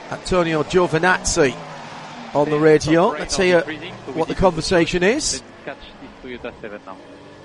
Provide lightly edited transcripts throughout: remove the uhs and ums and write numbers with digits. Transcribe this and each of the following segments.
Antonio Giovinazzi on the radio. Let's hear what the conversation is. Let's catch this Toyota 7 now.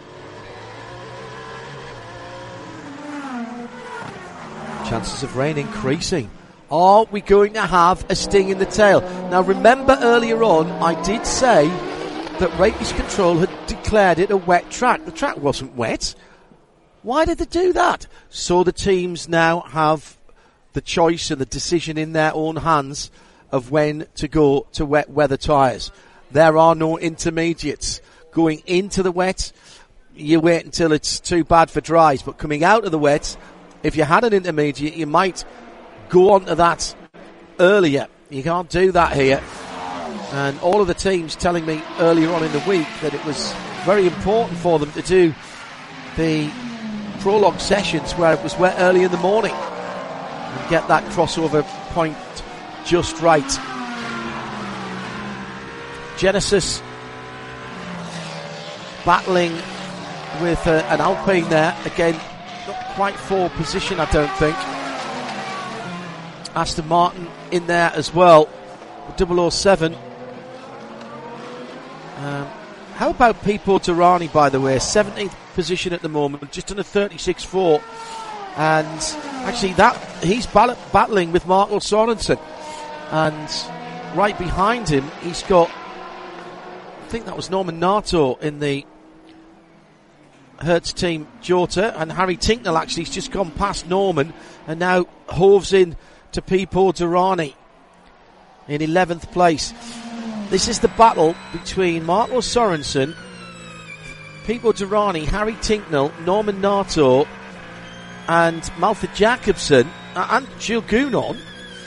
Chances of rain increasing. Are we going to have a sting in the tail? Now remember earlier on I did say that Race Control had declared it a wet track. The track wasn't wet. Why did they do that? So the teams now have the choice and the decision in their own hands of when to go to wet weather tyres. There are no intermediates. Going into the wet, you wait until it's too bad for dries. But coming out of the wet, if you had an intermediate, you might go on to that earlier. You can't do that here. And all of the teams telling me earlier on in the week that it was very important for them to do the prologue sessions where it was wet early in the morning and get that crossover point just right. Genesis battling with an Alpine there. Again, not quite for position, I don't think. Aston Martin in there as well. 007. How about Pipo Derani, by the way? 17th position at the moment, just on a 36.4. And actually he's battling with Marco Sorensen. And right behind him, he's got, I think that was Norman Nato in the Hertz team Jota, and Harry Tinknell actually has just gone past Norman and now hoves in to Pipo Derani in 11th place. This is the battle between Marco Sorensen, Pipo Derani, Harry Tinknell, Norman Nato and Maltha Jakobsen and Gilles Gounon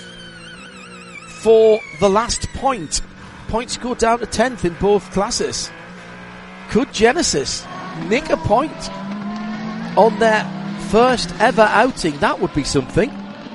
for the last point. Points go down to 10th in both classes. Could Genesis nick a point on their first ever outing? That would be something.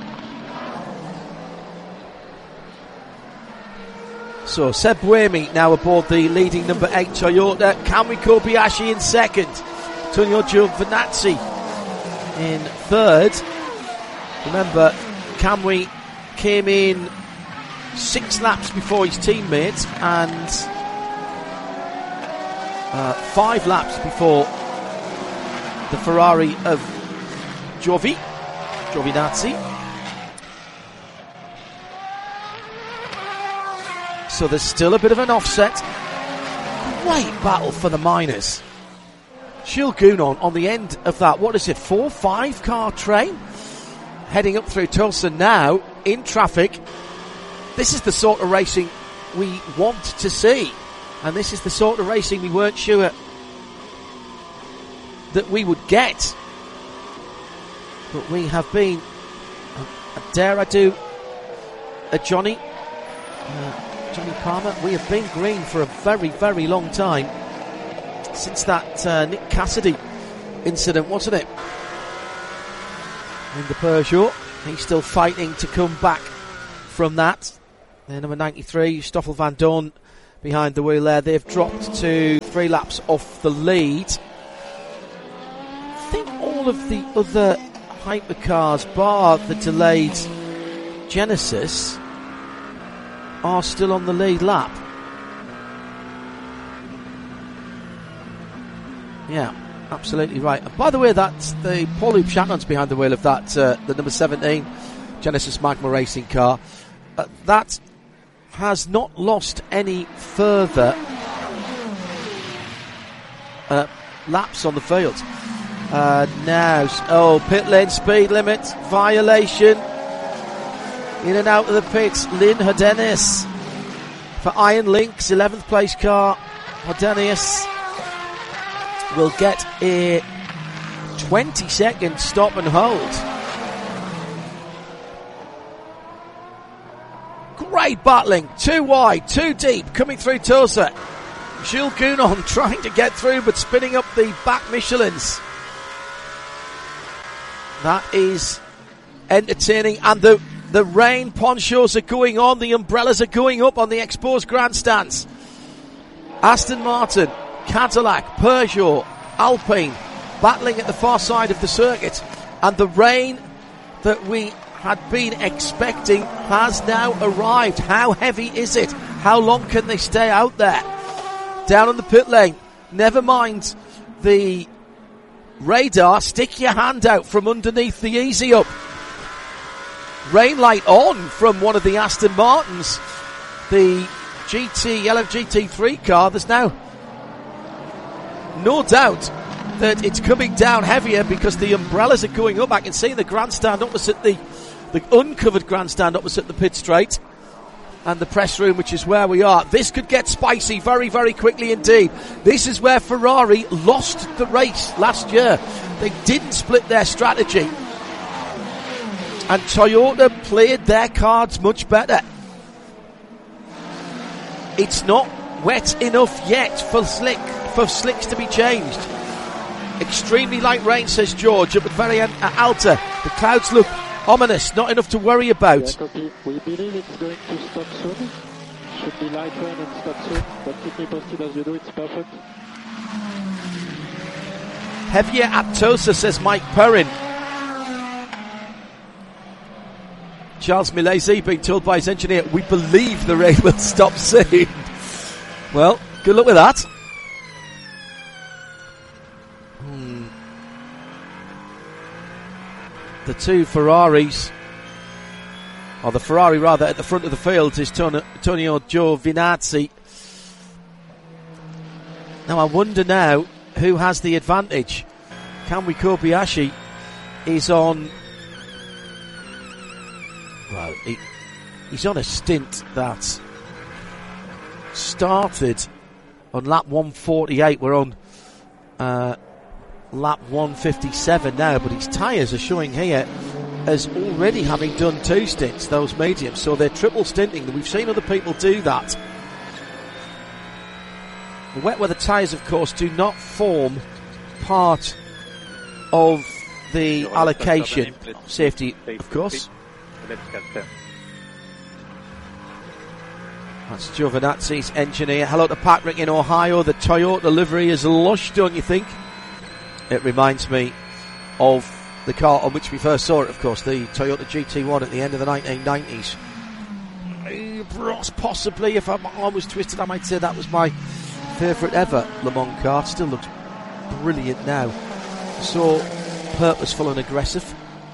So Seb Buemi now aboard the leading number 8 Toyota. Kamui Kobayashi in second. Antonio Giovinazzi in third. Remember, Kamui came in 6 laps before his teammates and 5 laps before the Ferrari of Giovinazzi. So there's still a bit of an offset. Great battle for the minors. Gilles Gounon on the end of that, 4-5 car train? Heading up through Tulsa now, in traffic. This is the sort of racing we want to see. And this is the sort of racing we weren't sure that we would get. But we have been, dare I do, Johnny Palmer, we have been green for a very, very long time. Since that Nick Cassidy incident, wasn't it? In the Peugeot. He's still fighting to come back from that. Then number 93, Stoffel van Dorn behind the wheel there. They've dropped to 3 laps off the lead. I think all of the other hypercars, bar the delayed Genesis, are still on the lead lap. Yeah, absolutely right. And by the way, that's the Paul-Loup Chaton's behind the wheel of that, the number 17 Genesis Magma racing car. That has not lost any further laps on the field. Now, pit lane speed limit violation. In and out of the pits, Lynn Hodenis for Iron Lynx, 11th place car. Hodenis will get a 20-second stop and hold. Great battling, 2 wide, 2 deep, coming through Tulsa. Gilles Gounon trying to get through, but spinning up the back Michelins. That is entertaining, and the rain ponchos are going on, the umbrellas are going up on the exposed grandstands. Aston Martin, Cadillac, Peugeot, Alpine battling at the far side of the circuit, and the rain that we had been expecting has now arrived. How heavy is it? How long can they stay out there? Down on the pit lane. Never mind the radar. Stick your hand out from underneath the easy up. Rain light on from one of the Aston Martins. The LMGT3 car. There's now no doubt that it's coming down heavier because the umbrellas are going up. I can see the grandstand opposite the uncovered grandstand opposite the pit straight and the press room, which is where we are. This could get spicy very, very quickly indeed. This is where Ferrari lost the race last year. They didn't split their strategy, and Toyota played their cards much better. It's not wet enough yet for slicks to be changed. Extremely light rain, says George, up at Alta. The clouds look ominous, not enough to worry about. Yeah, copy. We believe it's going to stop soon. Should be light rain and stop soon, but keep me posted as you do, it's perfect. Heavier at Tosa, says Mike Perrin. Charles Milesi being told by his engineer, we believe the rain will stop soon. Well, good luck with that. The two Ferraris, or the Ferrari rather, at the front of the field is Antonio Giovinazzi. Now I wonder now who has the advantage. Kamui Kobayashi is on, well, he's on a stint that started on lap 148. We're on lap 157 now, but his tyres are showing here as already having done two stints, those mediums, so they're triple stinting. We've seen other people do that. The wet weather tyres, of course, do not form part of the allocation. Safety, of course. That's Giovinazzi's engineer. Hello to Patrick in Ohio. The Toyota livery is lush, don't you think? It reminds me of the car on which we first saw it, of course, the Toyota GT1 at the end of the 1990s. Possibly, if my arm was twisted, I might say that was my favourite ever Le Mans car. Still looks brilliant now. So purposeful and aggressive.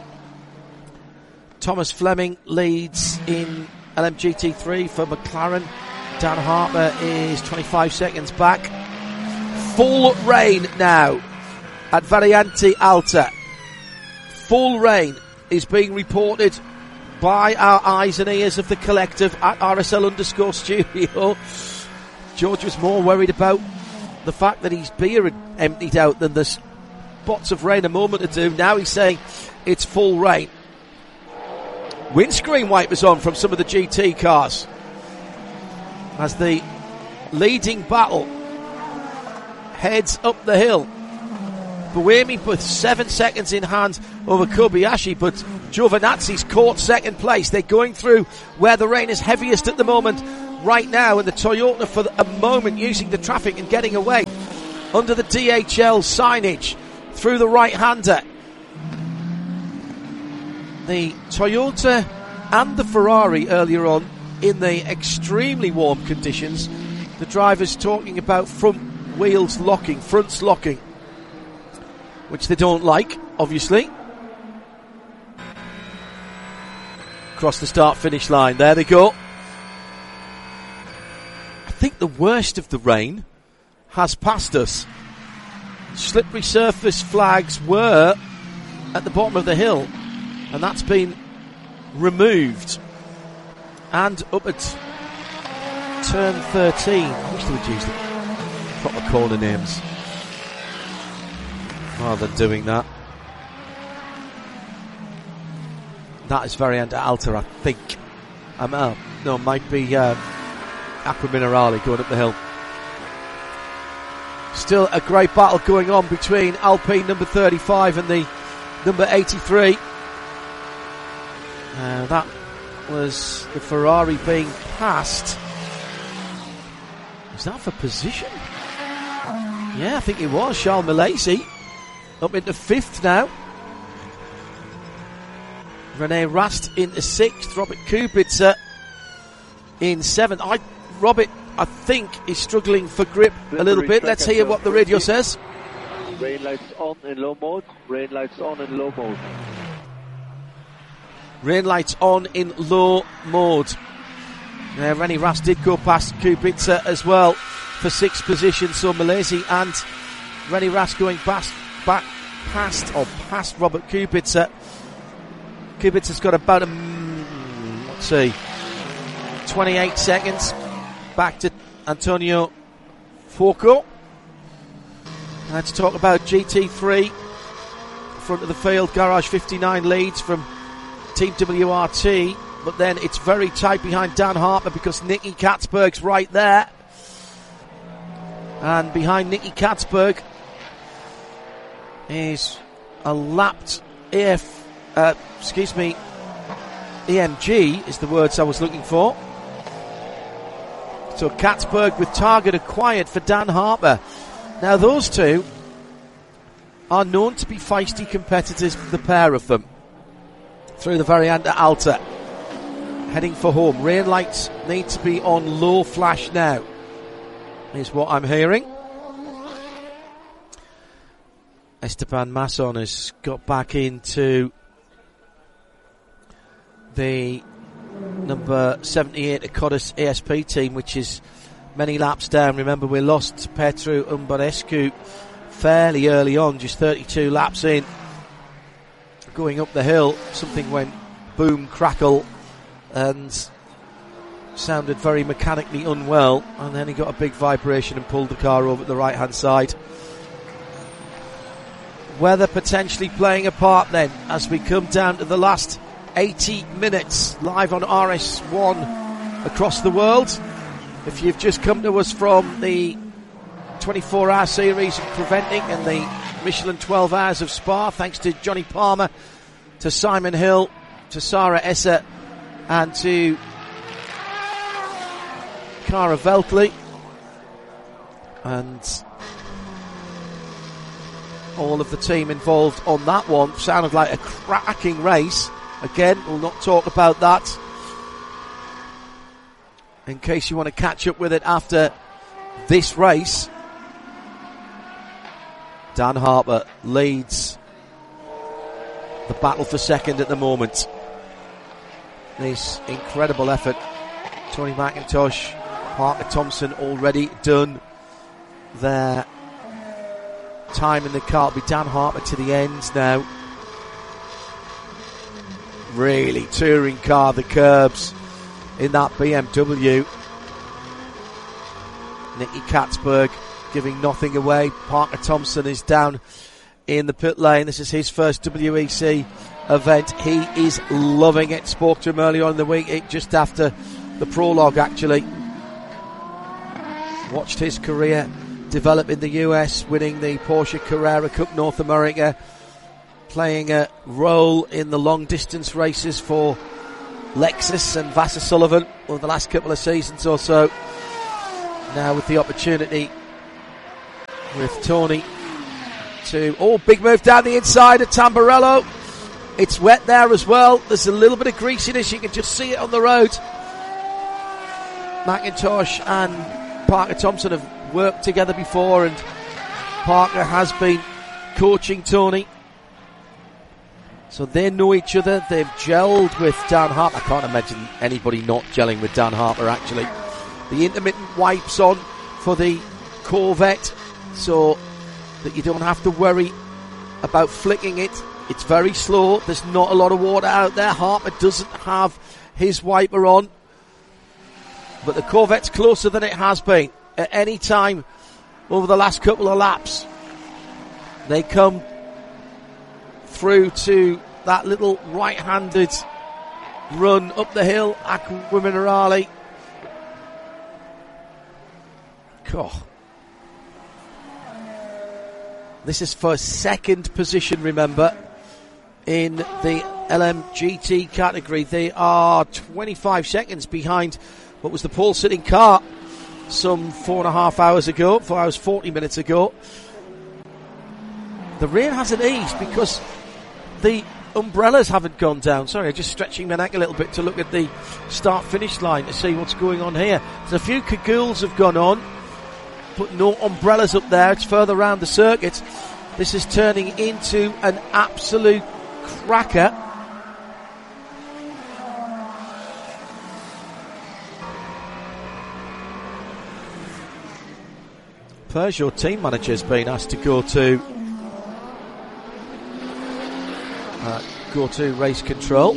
Thomas Fleming leads in LMGT3 for McLaren. Dan Harper is 25 seconds back. Full rain now at Variante Alta. Full rain is being reported by our eyes and ears of the collective at RSL_studio. George was more worried about the fact that his beer had emptied out than the spots of rain a moment or two. Now he's saying it's full rain. Windscreen wipers on from some of the GT cars as the leading battle heads up the hill. Buemi with 7 seconds in hand over Kobayashi, but Giovinazzi's caught second place. They're going through where the rain is heaviest at the moment right now, and the Toyota for a moment using the traffic and getting away under the DHL signage through the right-hander. The Toyota and the Ferrari earlier on in the extremely warm conditions, the drivers talking about front wheels locking, fronts locking, which they don't like, obviously. Across the start-finish line, there they go. I think the worst of the rain has passed us. Slippery surface flags were at the bottom of the hill, and that's been removed. And up at turn 13, I wish they would use the proper corner names rather than doing that. That is Variante Alta, I think. No, it might be Acqua Minerale going up the hill. Still a great battle going on between Alpine number 35 and the number 83. That was the Ferrari being passed. Was that for position? Yeah, I think it was. Charles Milesi up into 5th now. Rene Rast into 6th. Robert Kubica in 7th. Robert, I think, is struggling for grip a little bit. Let's hear what the radio says. Rain lights on in low mode. Rain lights on in low mode. Rain lights on in low mode. Rene Rast did go past Kubica as well for 6th position. So Malaysia and Rene Rast going past Robert Kubica. Kubica's got about 28 seconds back to Antonio Fuoco. Let's talk about GT3. Front of the field, Garage 59 leads from Team WRT, but then it's very tight behind Dan Harper because Nicky Katzberg's right there. And behind Nicky Katzberg is a lapped EMG is the words I was looking for. So Katzberg with target acquired for Dan Harper. Now those two are known to be feisty competitors, the pair of them. Through the Variante Alta, heading for home. Rain lights need to be on low flash now, is what I'm hearing. Esteban Masson has got back into the number 78 Akotis ASP team, which is many laps down. Remember, we lost Petru Umbarescu fairly early on, just 32 laps in. Going up the hill, something went boom, crackle, and sounded very mechanically unwell, and then he got a big vibration and pulled the car over to the right hand side. Weather potentially playing a part then as we come down to the last 80 minutes live on RS1 across the world. If you've just come to us from the 24-hour series of Preventing and the Michelin 12 Hours of Spa, thanks to Johnny Palmer, to Simon Hill, to Sarah Esser, and to Cara Veltley, and all of the team involved on that one. Sounded like a cracking race. Again, we'll not talk about that in case you want to catch up with it after this race. Dan Harper leads the battle for second at the moment. This incredible effort. Tony McIntosh, Parker Thompson already done their time in the car. It'll be Dan Harper to the ends now. Really touring car, the curbs in that BMW. Nicky Katzberg giving nothing away. Parker Thompson is down in the pit lane. This is his first WEC event. He is loving it. Spoke to him earlier on in the week, just after the prologue actually. Watched his career develop in the US, winning the Porsche Carrera Cup North America, playing a role in the long distance races for Lexus and Vassar Sullivan over the last couple of seasons or so. Now with the opportunity with Tony to, big move down the inside of Tamburello. It's wet there as well. There's a little bit of greasiness. You can just see it on the road. McIntosh and Parker Thompson have worked together before, and Parker has been coaching Tony. So they know each other. They've gelled with Dan Harper. I can't imagine anybody not gelling with Dan Harper, actually. The intermittent wipes on for the Corvette, so that you don't have to worry about flicking it. It's very slow. There's not a lot of water out there. Harper doesn't have his wiper on, but the Corvette's closer than it has been at any time over the last couple of laps. They come through to that little right-handed run up the hill, Acqua Minerale. Oh. This is for second position, remember, in the LMGT category. They are 25 seconds behind what was the pole sitting car some 4 hours 40 minutes ago. The rain hasn't eased because the umbrellas haven't gone down. Sorry, I'm just stretching my neck a little bit to look at the start-finish line to see what's going on here. There's a few cagoules have gone on, but no umbrellas up there. It's further around the circuit. This is turning into an absolute cracker. Peugeot team manager has been asked to go to race control.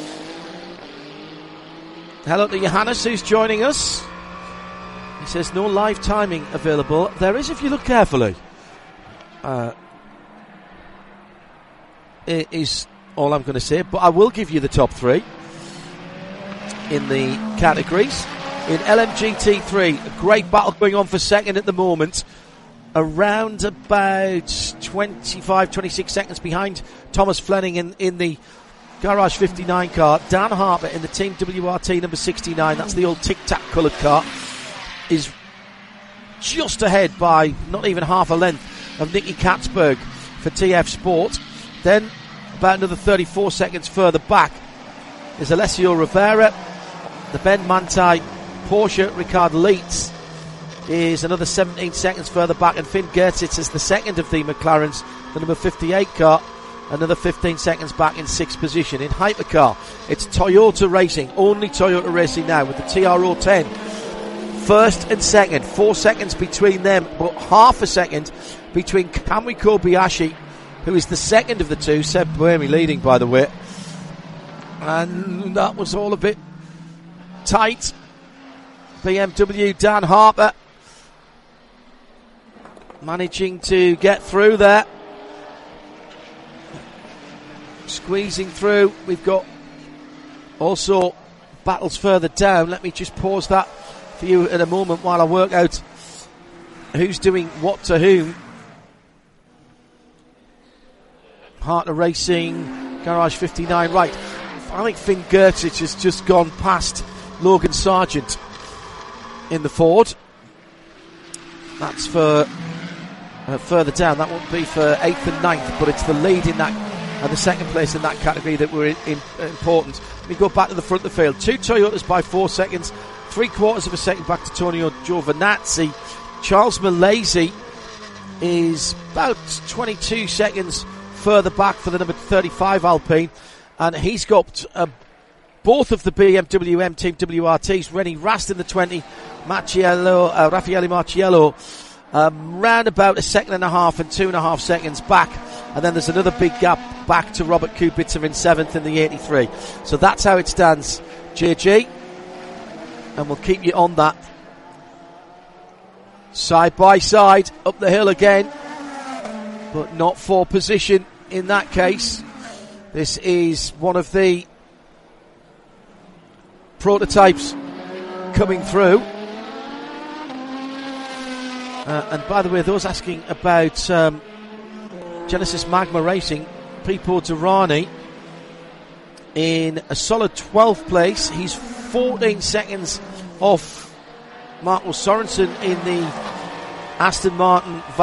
Hello to Johannes, who's joining us. He says no live timing available. There is if you look carefully. It is all I'm going to say, but I will give you the top three in the categories. In LMGT3, a great battle going on for second at the moment. Around about 25, 26 seconds behind Thomas Fleming in the Garage 59 car. Dan Harper in the Team WRT number 69, that's the old tic-tac coloured car, is just ahead by not even half a length of Nicky Katzberg for TF Sport. Then, about another 34 seconds further back, is Alessio Rivera. The Ben Manthey Porsche Ricard Leitz is another 17 seconds further back, and Finn Gertitz is the second of the McLarens, the number 58 car, another 15 seconds back in sixth position. In Hypercar, it's Toyota Racing, only Toyota Racing now, with the TRO 10 first and second, 4 seconds between them, but half a second between Kamui Kobayashi, who is the second of the two, Seb Buemi leading, by the way, and that was all a bit tight. BMW Dan Harper managing to get through there, squeezing through. We've got also battles further down. Let me just pause that for you in a moment while I work out who's doing what to whom. Harter Racing, Garage 59, right. I think Finn Gertitz has just gone past Logan Sargent in the Ford. That's for further down. That won't be for 8th and 9th, but it's the lead in that and the second place in that category that were important. We go back to the front of the field. Two Toyotas by 4 seconds, 3/4 of a second back to Tonio Giovinazzi. Charles Malaysia is about 22 seconds further back for the number 35 Alpine, and he's got both of the BMW M Team WRTs, Rennie Rast in the 20, Raffaele Marciello, round about a second and a half and 2.5 seconds back, and then there's another big gap back to Robert Kubica in 7th in the 83. So that's how it stands, JG, and we'll keep you on that. Side by side, up the hill again, but not for position in that case. This is one of the prototypes coming through. And by the way, those asking about Genesis Magma Racing, Pipo Derani in a solid 12th place. He's 14 seconds off Marco Sorensen in the Aston Martin